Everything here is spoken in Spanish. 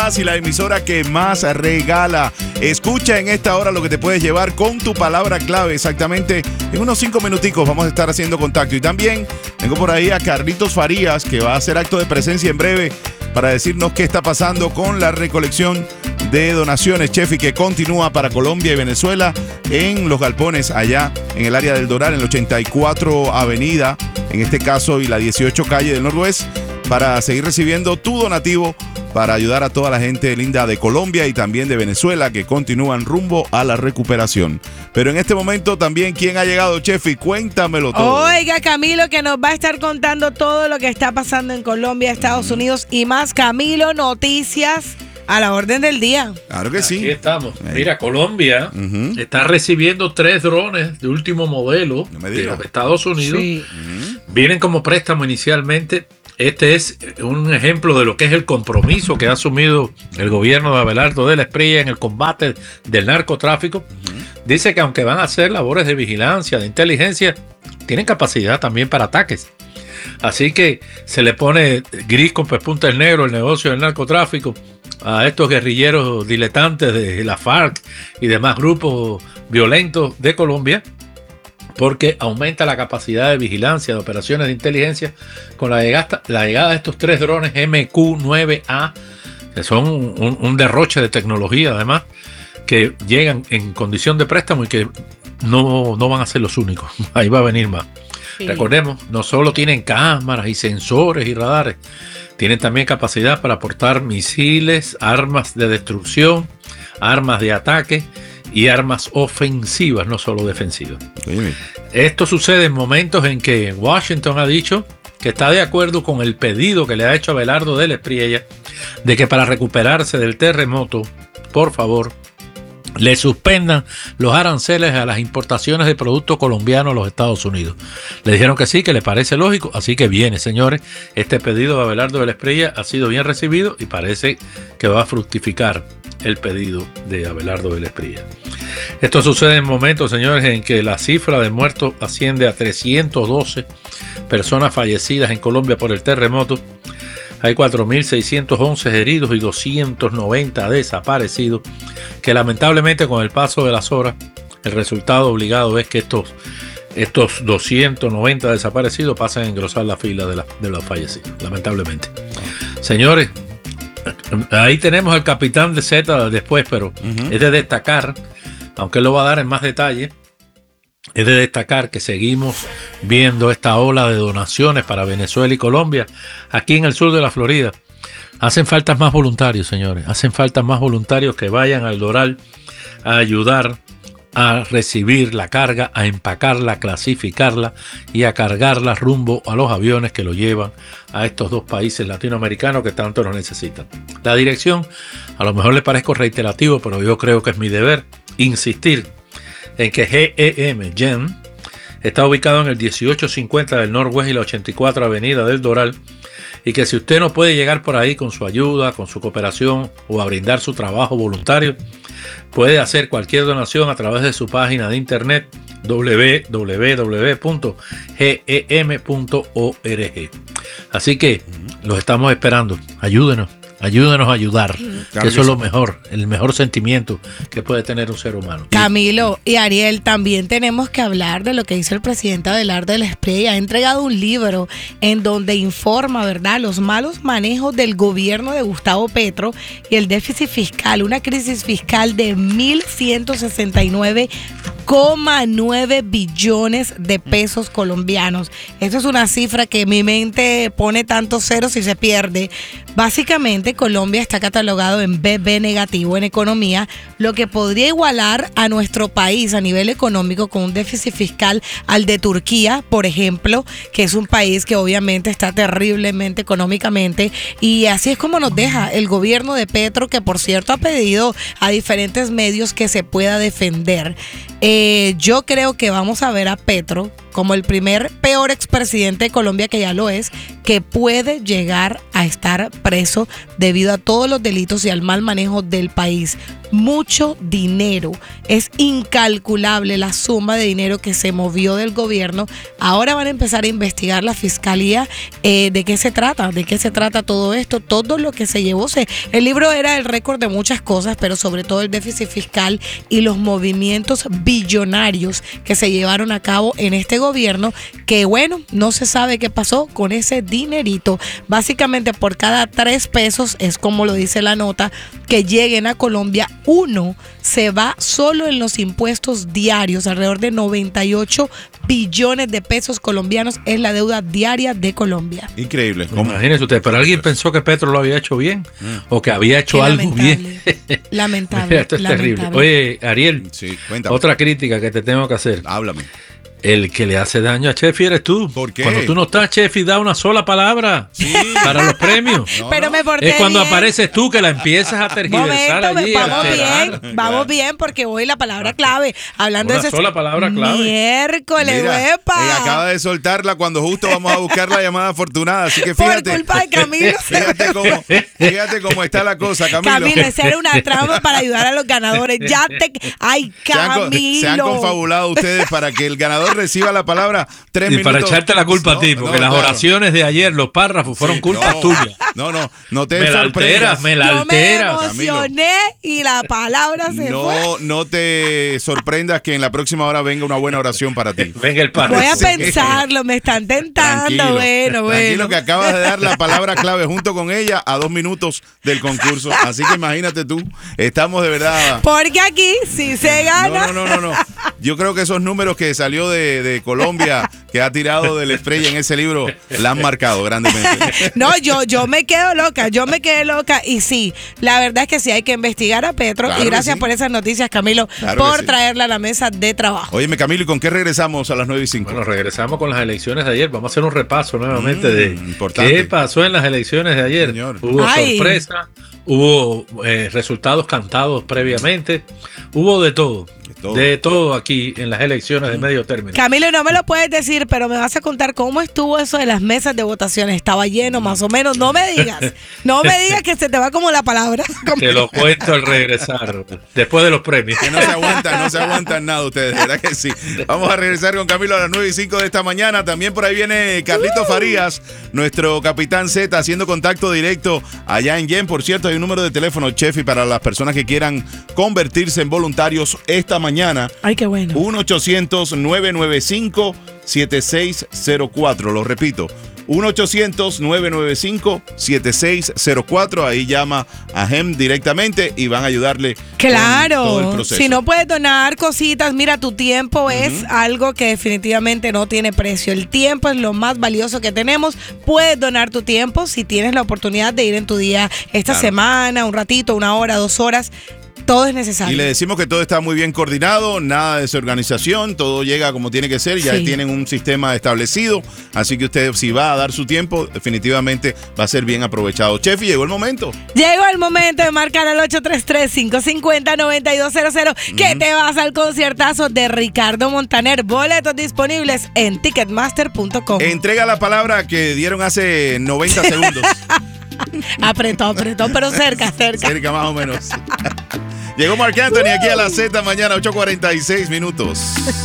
Y la emisora que más regala. Escucha en esta hora lo que te puedes llevar con tu palabra clave. Exactamente en unos 5 minuticos vamos a estar haciendo contacto. Y también tengo por ahí a Carlitos Farías, que va a hacer acto de presencia en breve para decirnos qué está pasando con la recolección de donaciones, Chefi, que continúa para Colombia y Venezuela en los galpones allá en el área del Doral, en la 84 Avenida, en este caso, y la 18 Calle del Noroeste, para seguir recibiendo tu donativo para ayudar a toda la gente linda de Colombia y también de Venezuela que continúan rumbo a la recuperación. Pero en este momento también, ¿quién ha llegado, Chefi? Cuéntamelo todo. Oiga, Camilo, que nos va a estar contando todo lo que está pasando en Colombia, Estados Unidos y más. Camilo, noticias a la orden del día. Claro que sí. Aquí estamos. Mira, Colombia está recibiendo 3 drones de último modelo de los Estados Unidos. Sí. Vienen como préstamo inicialmente. Este es un ejemplo de lo que es el compromiso que ha asumido el gobierno de Abelardo de la Espriella en el combate del narcotráfico. Dice que aunque van a hacer labores de vigilancia, de inteligencia, tienen capacidad también para ataques. Así que se le pone gris con pespunta en negro el negocio del narcotráfico a estos guerrilleros diletantes de la FARC y demás grupos violentos de Colombia, porque aumenta la capacidad de vigilancia, de operaciones de inteligencia, con la llegada de estos 3 drones MQ-9A, que son un derroche de tecnología además, que llegan en condición de préstamo y que no van a ser los únicos, ahí va a venir más. Sí. Recordemos, no solo tienen cámaras y sensores y radares, tienen también capacidad para portar misiles, armas de destrucción, armas de ataque y armas ofensivas, no solo defensivas. Sí. Esto sucede en momentos en que Washington ha dicho que está de acuerdo con el pedido que le ha hecho Abelardo de la Espriella de que para recuperarse del terremoto, por favor, le suspendan los aranceles a las importaciones de productos colombianos a los Estados Unidos. Le dijeron que sí, que le parece lógico, así que viene, señores. Este pedido de Abelardo de la Espriella ha sido bien recibido y parece que va a fructificar el pedido de Abelardo de la Espriella. Esto sucede en momentos, señores, en que la cifra de muertos asciende a 312 personas fallecidas en Colombia por el terremoto. Hay 4.611 heridos y 290 desaparecidos, que lamentablemente con el paso de las horas, el resultado obligado es que estos 290 desaparecidos pasan a engrosar la fila de los fallecidos, lamentablemente. Señores, ahí tenemos al capitán de Z después, pero es de destacar, aunque él lo va a dar en más detalle, es de destacar que seguimos viendo esta ola de donaciones para Venezuela y Colombia aquí en el sur de la Florida. Hacen falta más voluntarios, señores. Hacen falta más voluntarios que vayan al Doral a ayudar a recibir la carga, a empacarla, a clasificarla y a cargarla rumbo a los aviones que lo llevan a estos 2 países latinoamericanos que tanto lo necesitan. La dirección, a lo mejor le parezco reiterativo, pero yo creo que es mi deber insistir en que GEM está ubicado en el 1850 del Northwest y la 84 Avenida del Doral, y que si usted no puede llegar por ahí con su ayuda, con su cooperación o a brindar su trabajo voluntario, puede hacer cualquier donación a través de su página de internet www.gem.org. Así que los estamos esperando. Ayúdenos a ayudar, que eso es lo mejor, el mejor sentimiento que puede tener un ser humano. Camilo y Ariel, también tenemos que hablar de lo que hizo el presidente Abelardo de la Espriella. Ha entregado un libro en donde informa, ¿verdad?, los malos manejos del gobierno de Gustavo Petro y el déficit fiscal, una crisis fiscal de 1.169,9 billones de pesos colombianos. Esto es una cifra que mi mente pone tantos ceros y se pierde. Básicamente, Colombia está catalogado en BB negativo en economía, lo que podría igualar a nuestro país a nivel económico con un déficit fiscal al de Turquía, por ejemplo, que es un país que obviamente está terriblemente económicamente, y así es como nos deja el gobierno de Petro, que por cierto ha pedido a diferentes medios que se pueda defender. Yo creo que vamos a ver a Petro como el primer peor expresidente de Colombia, que ya lo es, que puede llegar a estar preso debido a todos los delitos y al mal manejo del país. Mucho dinero, es incalculable la suma de dinero que se movió del gobierno. Ahora van a empezar a investigar la fiscalía de qué se trata todo esto, todo lo que se llevó. El libro era el récord de muchas cosas, pero sobre todo el déficit fiscal y los movimientos billonarios que se llevaron a cabo en este gobierno, que bueno, no se sabe qué pasó con ese dinerito. Básicamente por cada 3 pesos, es como lo dice la nota, que lleguen a Colombia, 1 se va solo en los impuestos diarios. Alrededor de 98 billones de pesos colombianos es la deuda diaria de Colombia. Increíble. Imagínese usted, pero alguien pensó que Petro lo había hecho bien o que había hecho algo bien. Lamentable. Mira, esto es terrible. Oye, Ariel, sí, cuéntame. Otra crítica que te tengo que hacer. Háblame. El que le hace daño a Chefi eres tú. ¿Por qué? Cuando tú no estás, Chefi da una sola palabra para los premios. Pero me porté es cuando bien. apareces tú que la empiezas a tergiversar allí. Vamos bien, porque hoy la palabra clave, hablando Una de ese sola palabra clave. Miércoles, Mira, huepa. ella acaba de soltarla cuando justo vamos a buscar la llamada afortunada. Así que fíjate. Por culpa de Camilo. Fíjate cómo está la cosa, Camilo. Camilo, esa era una trampa para ayudar a los ganadores. Ay, Camilo. Se han confabulado ustedes para que el ganador reciba la palabra 3 Y minutos. para echarte la culpa a ti, porque las oraciones de ayer, los párrafos, fueron culpas tuyas. No te Me la sorprendas. me la Yo me alteras. emocioné y la palabra se fue. No te sorprendas que en la próxima hora venga una buena oración para ti. Venga el párrafo. Voy a pensarlo, me están tentando. Tranquilo, que acabas de dar la palabra clave junto con ella a 2 minutos del concurso. Así que imagínate tú, estamos de verdad. Porque aquí sí se gana. No. Yo creo que esos números que salió de Colombia, que ha tirado del spray en ese libro, la han marcado grandemente. No, yo me quedo loca, y sí, la verdad es que sí hay que investigar a Petro. Claro y gracias sí. por esas noticias, Camilo, Claro por que sí. traerla a la mesa de trabajo. Óyeme, Camilo, ¿y con qué regresamos a las 9:05? Bueno, regresamos con las elecciones de ayer. Vamos a hacer un repaso nuevamente de importante. qué pasó en las elecciones de ayer. Señor. Hubo Ay. sorpresa, hubo resultados cantados previamente, hubo de todo. De todo aquí en las elecciones de medio término. Camilo, no me lo puedes decir, pero me vas a contar cómo estuvo eso de las mesas de votaciones. ¿Estaba lleno más o menos? No me digas que se te va como la palabra. Te lo cuento al regresar, después de los premios. Que no se aguantan nada ustedes, ¿verdad que sí? Vamos a regresar con Camilo a las 9:05 de esta mañana. También por ahí viene Carlitos Farías, nuestro capitán Z, haciendo contacto directo allá en Yen. Por cierto, hay un número de teléfono, Chefi, para las personas que quieran convertirse en voluntarios esta mañana. Ay, qué bueno. 1-800-995-7604. Lo repito, 1-800-995-7604. Ahí llama a GEM directamente y van a ayudarle Claro, con todo el proceso. Si no puedes donar cositas, mira, tu tiempo es algo que definitivamente no tiene precio. El tiempo es lo más valioso que tenemos. Puedes donar tu tiempo si tienes la oportunidad de ir en tu día esta semana, un ratito, 1 hora, 2 horas. Todo es necesario. Y le decimos que todo está muy bien coordinado, nada de desorganización, todo llega como tiene que ser, ya tienen un sistema establecido, así que usted si va a dar su tiempo, definitivamente va a ser bien aprovechado. Chefi, llegó el momento. Llegó el momento de marcar al 833-550-9200 que te vas al conciertazo de Ricardo Montaner. Boletos disponibles en ticketmaster.com. Entrega la palabra que dieron hace 90 segundos. Apretó, pero cerca. Cerca más o menos. Llegó Marc Anthony aquí a la Z mañana, 8:46 minutos.